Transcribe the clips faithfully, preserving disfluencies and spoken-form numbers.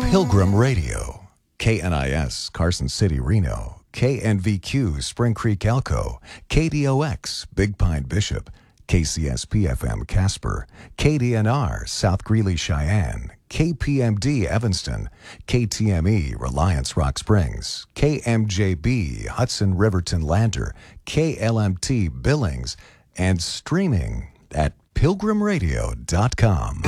Pilgrim Radio, K N I S, Carson City, Reno, K N V Q, Spring Creek, Elko, K D O X, Big Pine, Bishop, K C S P F M, Casper, K D N R, South Greeley, Cheyenne, K P M D, Evanston, K T M E, Reliance, Rock Springs, K M J B, Hudson, Riverton, Lander, K L M T, Billings, and streaming at pilgrim radio dot com.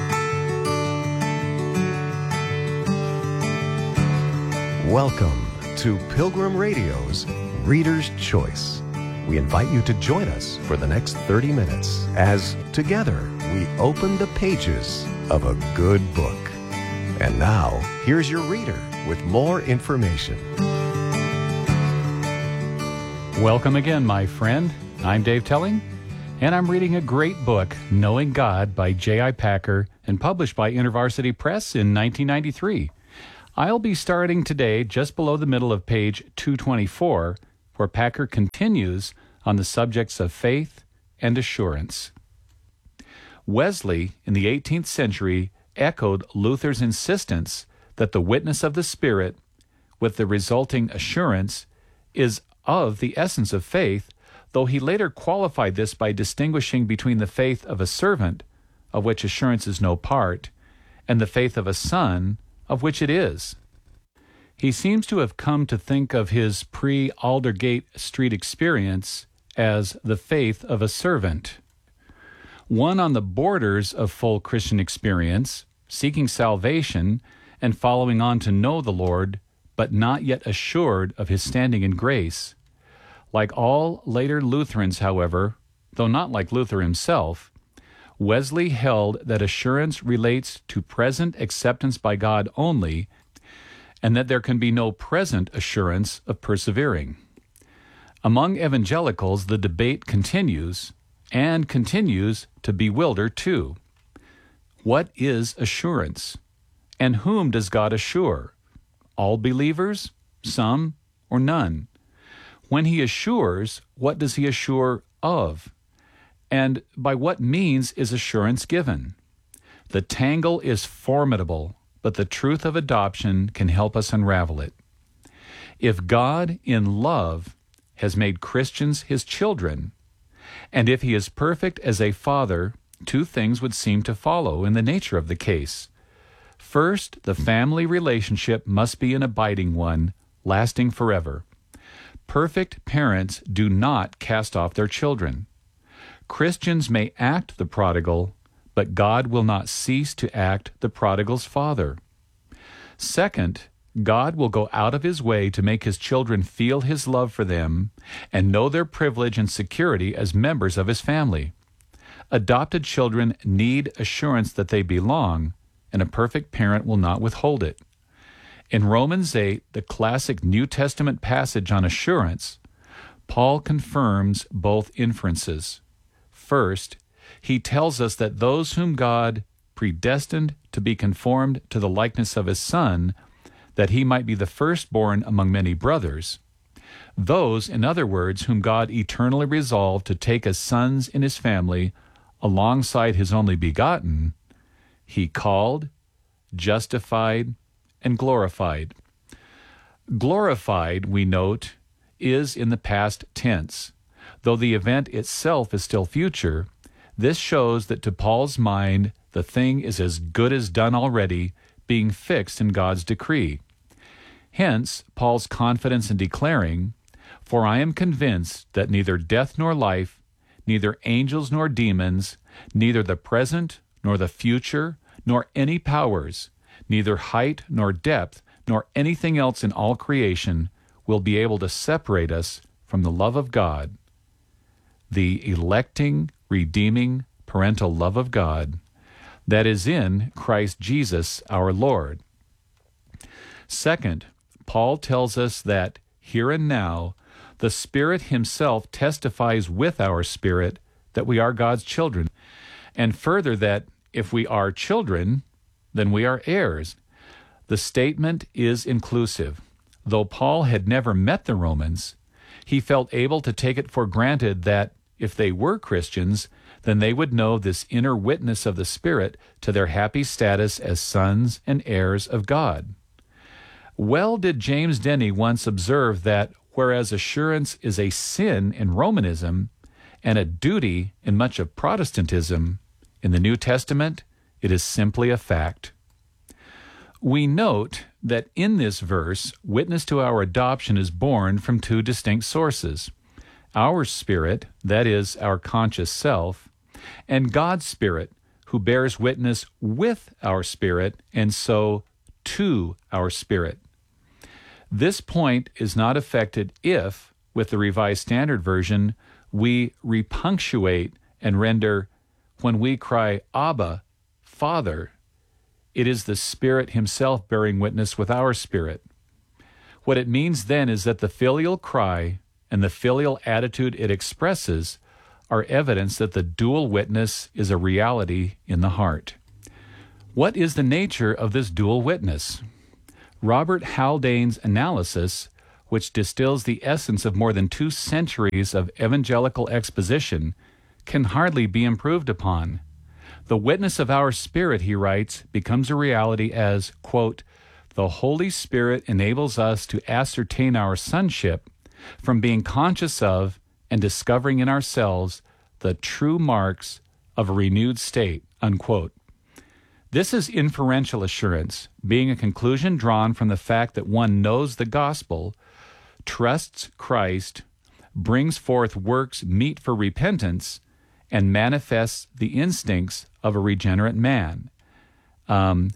Welcome to Pilgrim Radio's Reader's Choice. We invite you to join us for the next thirty minutes as together we open the pages of a good book. And now, here's your reader with more information. Welcome again, my friend. I'm Dave Telling, and I'm reading a great book, Knowing God by J I Packer, and published by InterVarsity Press in nineteen ninety-three. I'll be starting today just below the middle of page two twenty-four, where Packer continues on the subjects of faith and assurance. Wesley, in the eighteenth century, echoed Luther's insistence that the witness of the Spirit, with the resulting assurance, is of the essence of faith, though he later qualified this by distinguishing between the faith of a servant, of which assurance is no part, and the faith of a son, of which it is. He seems to have come to think of his pre-Aldergate Street experience as the faith of a servant, one on the borders of full Christian experience, seeking salvation and following on to know the Lord, but not yet assured of his standing in grace. Like all later Lutherans, however, though not like Luther himself, Wesley held that assurance relates to present acceptance by God only, and that there can be no present assurance of persevering. Among evangelicals, the debate continues, and continues to bewilder too. What is assurance? And whom does God assure? All believers? Some? Or none? When he assures, what does he assure of? And by what means is assurance given? The tangle is formidable, but the truth of adoption can help us unravel it. If God, in love, has made Christians his children, and if he is perfect as a father, two things would seem to follow in the nature of the case. First, the family relationship must be an abiding one, lasting forever. Perfect parents do not cast off their children. Christians may act the prodigal, but God will not cease to act the prodigal's father. Second, God will go out of his way to make his children feel his love for them and know their privilege and security as members of his family. Adopted children need assurance that they belong, and a perfect parent will not withhold it. In Romans eight, the classic New Testament passage on assurance, Paul confirms both inferences. First, he tells us that those whom God predestined to be conformed to the likeness of his Son, that he might be the firstborn among many brothers, those, in other words, whom God eternally resolved to take as sons in his family alongside his only begotten, he called, justified, and glorified. Glorified, we note, is in the past tense. Though the event itself is still future, this shows that to Paul's mind, the thing is as good as done already, being fixed in God's decree. Hence, Paul's confidence in declaring, "For I am convinced that neither death nor life, neither angels nor demons, neither the present nor the future, nor any powers, neither height nor depth, nor anything else in all creation will be able to separate us from the love of God." The electing, redeeming, parental love of God that is in Christ Jesus our Lord. Second, Paul tells us that here and now, the Spirit himself testifies with our spirit that we are God's children, and further that if we are children, then we are heirs. The statement is inclusive. Though Paul had never met the Romans, he felt able to take it for granted that if they were Christians, then they would know this inner witness of the Spirit to their happy status as sons and heirs of God. Well did James Denney once observe that whereas assurance is a sin in Romanism and a duty in much of Protestantism, in the New Testament, it is simply a fact. We note that in this verse, witness to our adoption is born from two distinct sources: our spirit, that is, our conscious self, and God's Spirit, who bears witness with our spirit, and so to our spirit. This point is not affected if, with the Revised Standard Version, we repunctuate and render, when we cry, Abba, Father, it is the Spirit himself bearing witness with our spirit. What it means then is that the filial cry and the filial attitude it expresses are evidence that the dual witness is a reality in the heart. What is the nature of this dual witness? Robert Haldane's analysis, which distills the essence of more than two centuries of evangelical exposition, can hardly be improved upon. The witness of our spirit, he writes, becomes a reality as, quote, the Holy Spirit enables us to ascertain our sonship from being conscious of and discovering in ourselves the true marks of a renewed state, unquote. This is inferential assurance, being a conclusion drawn from the fact that one knows the gospel, trusts Christ, brings forth works meet for repentance, and manifests the instincts of a regenerate man. Um,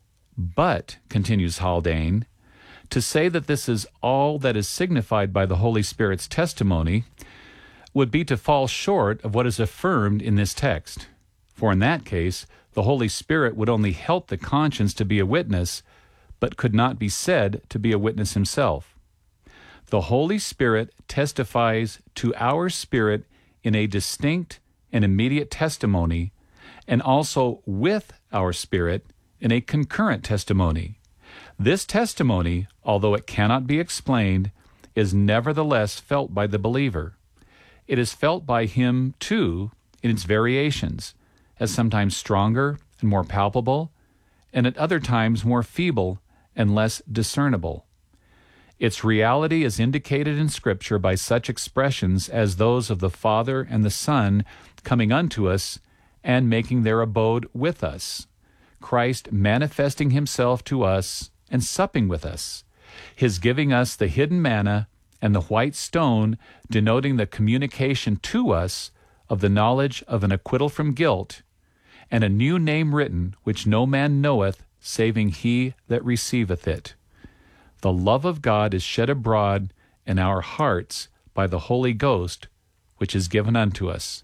but, continues Haldane, to say that this is all that is signified by the Holy Spirit's testimony would be to fall short of what is affirmed in this text. For in that case, the Holy Spirit would only help the conscience to be a witness, but could not be said to be a witness himself. The Holy Spirit testifies to our spirit in a distinct and immediate testimony, and also with our spirit in a concurrent testimony. This testimony, although it cannot be explained, is nevertheless felt by the believer. It is felt by him, too, in its variations, as sometimes stronger and more palpable, and at other times more feeble and less discernible. Its reality is indicated in Scripture by such expressions as those of the Father and the Son coming unto us and making their abode with us, Christ manifesting himself to us and supping with us, his giving us the hidden manna and the white stone denoting the communication to us of the knowledge of an acquittal from guilt, and a new name written, which no man knoweth, saving he that receiveth it. The love of God is shed abroad in our hearts by the Holy Ghost, which is given unto us.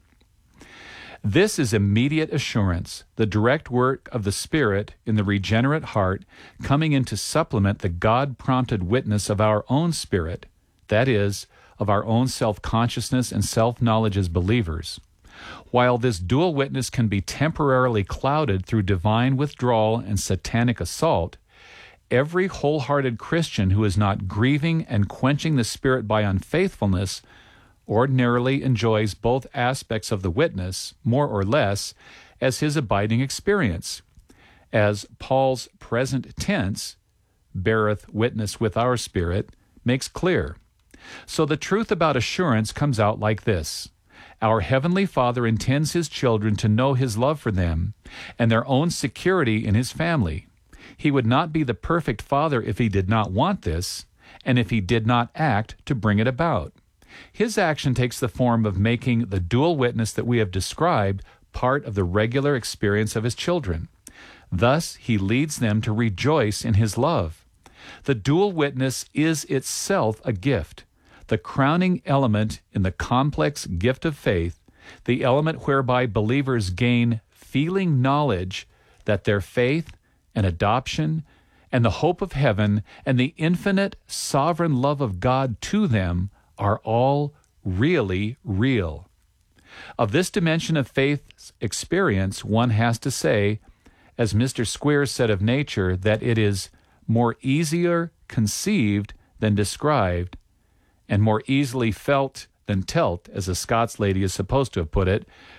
This is immediate assurance, the direct work of the Spirit in the regenerate heart, coming in to supplement the God-prompted witness of our own spirit, that is, of our own self-consciousness and self-knowledge as believers. While this dual witness can be temporarily clouded through divine withdrawal and satanic assault, every wholehearted Christian who is not grieving and quenching the Spirit by unfaithfulness ordinarily enjoys both aspects of the witness, more or less, as his abiding experience, as Paul's present tense, beareth witness with our spirit, makes clear. So the truth about assurance comes out like this. Our Heavenly Father intends His children to know His love for them and their own security in His family. He would not be the perfect Father if He did not want this, and if He did not act to bring it about. His action takes the form of making the dual witness that we have described part of the regular experience of His children. Thus, He leads them to rejoice in His love. The dual witness is itself a gift, the crowning element in the complex gift of faith, the element whereby believers gain feeling knowledge that their faith and adoption and the hope of heaven and the infinite sovereign love of God to them are all really real. Of this dimension of faith's experience, one has to say, as Mister Squeers said of nature, that it is more easier conceived than described, and more easily felt than telt, as a Scots lady is supposed to have put it,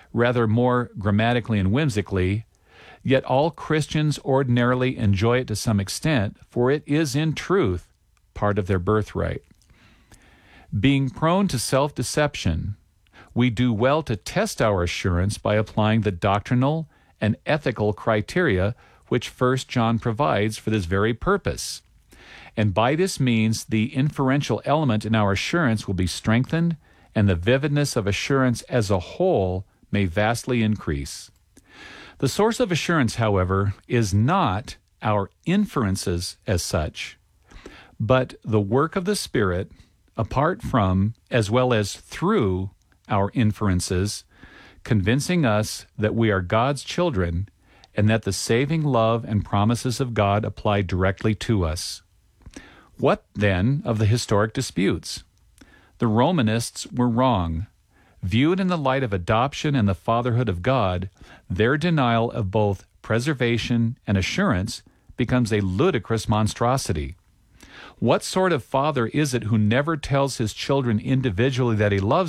rather more grammatically and whimsically, yet all Christians ordinarily enjoy it to some extent, for it is in truth part of their birthright. Being prone to self-deception, we do well to test our assurance by applying the doctrinal and ethical criteria which First John provides for this very purpose. And by this means, the inferential element in our assurance will be strengthened, and the vividness of assurance as a whole may vastly increase. The source of assurance, however, is not our inferences as such, but the work of the Spirit, apart from, as well as through, our inferences, convincing us that we are God's children and that the saving love and promises of God apply directly to us. What, then, of the historic disputes? The Romanists were wrong. Viewed in the light of adoption and the fatherhood of God, their denial of both preservation and assurance becomes a ludicrous monstrosity. What sort of father is it who never tells his children individually that he loves